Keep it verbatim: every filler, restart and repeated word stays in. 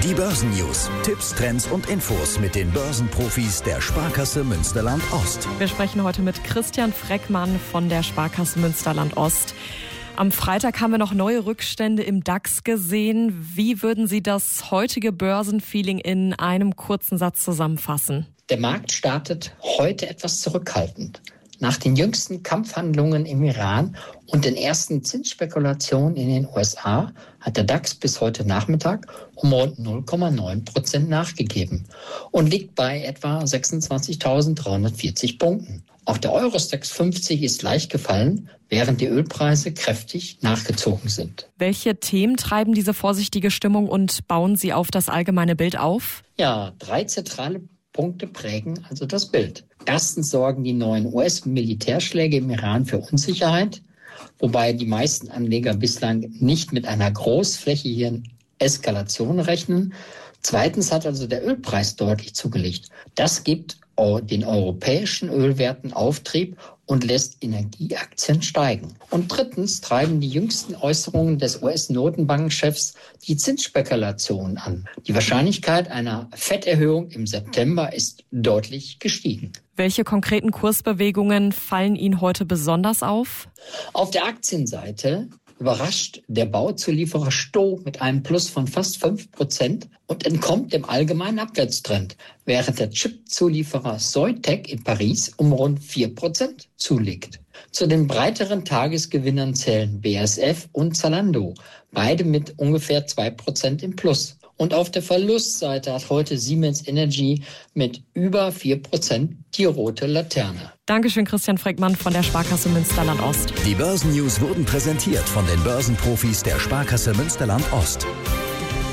Die Börsennews. Tipps, Trends und Infos mit den Börsenprofis der Sparkasse Münsterland-Ost. Wir sprechen heute mit Christian Freckmann von der Sparkasse Münsterland-Ost. Am Freitag haben wir noch neue Rückstände im DAX gesehen. Wie würden Sie das heutige Börsenfeeling in einem kurzen Satz zusammenfassen? Der Markt startet heute etwas zurückhaltend. Nach den jüngsten Kampfhandlungen im Iran und den ersten Zinsspekulationen in den U S A hat der DAX bis heute Nachmittag um rund null Komma neun Prozent nachgegeben und liegt bei etwa sechsundzwanzigtausenddreihundertvierzig Punkten. Auch der Eurostoxx fünfzig ist leicht gefallen, während die Ölpreise kräftig nachgezogen sind. Welche Themen treiben diese vorsichtige Stimmung und bauen sie auf das allgemeine Bild auf? Ja, drei zentrale Punkte prägen also das Bild. Erstens sorgen die neuen U S-Militärschläge im Iran für Unsicherheit, wobei die meisten Anleger bislang nicht mit einer großflächigen Eskalation rechnen. Zweitens hat also der Ölpreis deutlich zugelegt. Das gibt den europäischen Ölwerten Auftrieb und lässt Energieaktien steigen. Und drittens treiben die jüngsten Äußerungen des U S-Notenbankchefs die Zinsspekulation an. Die Wahrscheinlichkeit einer Fed-Erhöhung im September ist deutlich gestiegen. Welche konkreten Kursbewegungen fallen Ihnen heute besonders auf? Auf der Aktienseite überrascht der Bauzulieferer Sto mit einem Plus von fast fünf Prozent und entkommt dem allgemeinen Abwärtstrend, während der Chip-Zulieferer Soitec in Paris um rund vier Prozent zulegt. Zu den breiteren Tagesgewinnern zählen B A S F und Zalando, beide mit ungefähr zwei Prozent im Plus. Und auf der Verlustseite hat heute Siemens Energy mit über vier Prozent die rote Laterne. Dankeschön, Christian Freckmann von der Sparkasse Münsterland-Ost. Die Börsennews wurden präsentiert von den Börsenprofis der Sparkasse Münsterland-Ost.